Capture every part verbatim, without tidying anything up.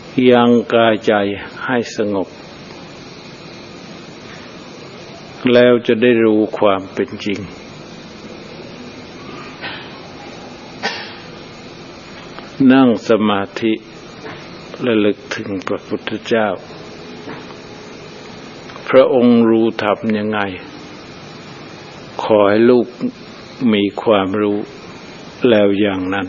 ยังกายใจให้สงบแล้วจะได้รู้ความเป็นจริงนั่งสมาธิระลึกถึงพระพุทธเจ้าพระองค์รู้ธรรมยังไงขอให้ลูกมีความรู้แล้วอย่างนั้น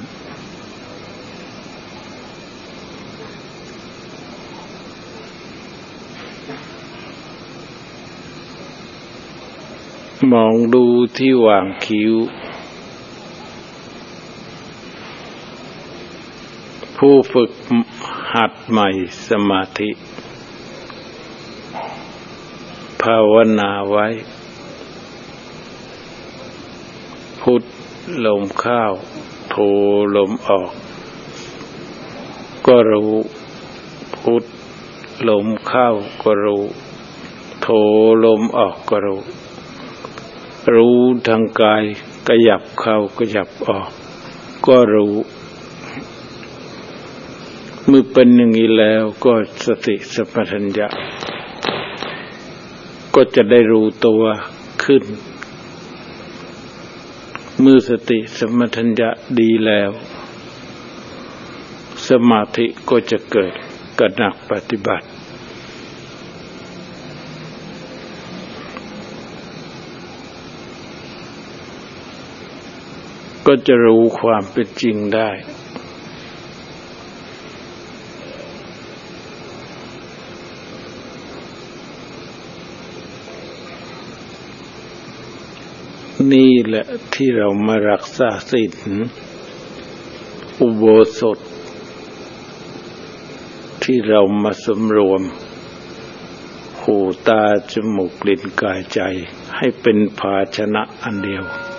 มองดูที่หว่างคิ้วผู้ฝึกหัดใหม่สมาธิภาวนาไว้พุทลมเข้าโทลมออกก็รู้พุทลมเข้าก็รู้โทลมออกก็รู้รู้ทางกายขยับเข้าขยับออกก็รู้เมื่อเป็นอย่างนี้แล้วก็สติสัมปชัญญะก็จะได้รู้ตัวขึ้นเมื่อสติสัมปชัญญะดีแล้วสมาธิก็จะเกิดกระหนักปฏิบัติก็จะรู้ความเป็นจริงได้นี่แหละที่เรามารักษาศีลอุโบสถที่เรามาสำรวมหูตาจมูกลิ้นกายใจให้เป็นภาชนะอันเดียว